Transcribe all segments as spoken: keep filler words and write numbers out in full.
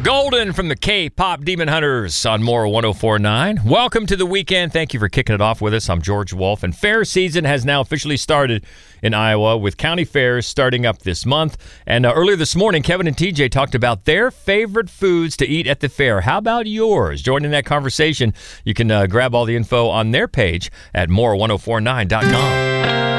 Golden from the K-Pop Demon Hunters on More one oh four point nine. Welcome to the weekend. Thank you for kicking it off with us. I'm George Wolf, and fair season has now officially started in Iowa with county fairs starting up this month. And uh, earlier this morning, Kevin and T J talked about their favorite foods to eat at the fair. How about yours? Join in that conversation. You can uh, grab all the info on their page at more ten forty-nine dot com.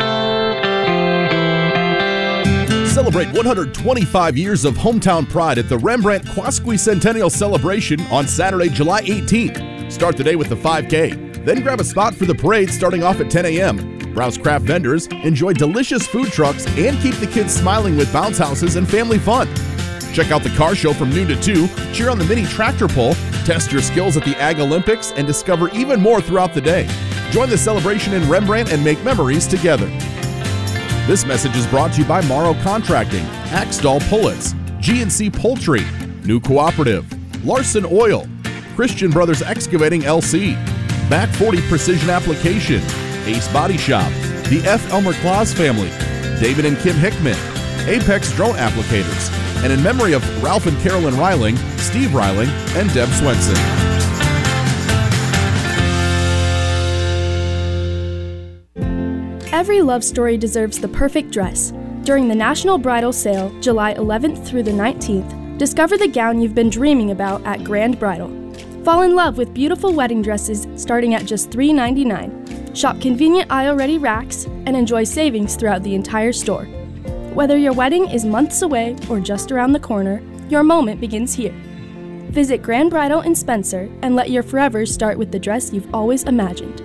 Celebrate one hundred twenty-five years of hometown pride at the Rembrandt Quasquicentennial Celebration on Saturday, July eighteenth. Start the day with the five K, then grab a spot for the parade starting off at ten a.m. Browse craft vendors, enjoy delicious food trucks, and keep the kids smiling with bounce houses and family fun. Check out the car show from noon to two, cheer on the mini tractor pull, test your skills at the Ag Olympics, and discover even more throughout the day. Join the celebration in Rembrandt and make memories together. This message is brought to you by Morrow Contracting, Axdal Pullets, G and C Poultry, New Cooperative, Larson Oil, Christian Brothers Excavating L C, Back forty Precision Application, Ace Body Shop, the F. Elmer Claus family, David and Kim Hickman, Apex Drone Applicators, and in memory of Ralph and Carolyn Riling, Steve Riling, and Deb Swenson. Every love story deserves the perfect dress. During the National Bridal Sale, July eleventh through the nineteenth, discover the gown you've been dreaming about at Grand Bridal. Fall in love with beautiful wedding dresses starting at just three ninety-nine. Shop convenient aisle-ready racks and enjoy savings throughout the entire store. Whether your wedding is months away or just around the corner, your moment begins here. Visit Grand Bridal in Spencer and let your forever start with the dress you've always imagined.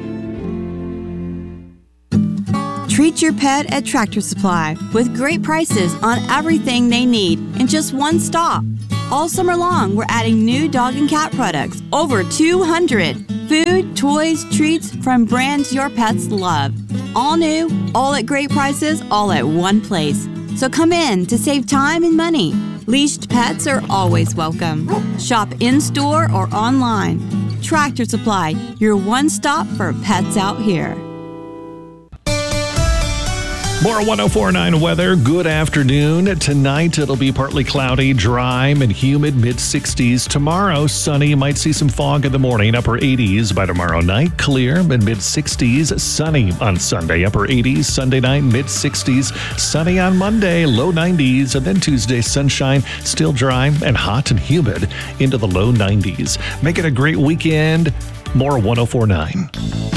Treat your pet at Tractor Supply with great prices on everything they need in just one stop. All summer long, we're adding new dog and cat products, over two hundred. Food, toys, treats from brands your pets love. All new, all at great prices, all at one place. So come in to save time and money. Leashed pets are always welcome. Shop in-store or online. Tractor Supply, your one stop for pets out here. More one oh four point nine weather. Good afternoon. Tonight it'll be partly cloudy, dry, and humid, mid sixties. Tomorrow, sunny. Might see some fog in the morning, upper eighties by tomorrow night. Clear, and mid sixties. Sunny on Sunday, upper eighties. Sunday night, mid sixties. Sunny on Monday, low nineties. And then Tuesday, sunshine, still dry and hot and humid into the low nineties. Make it a great weekend. More one oh four point nine.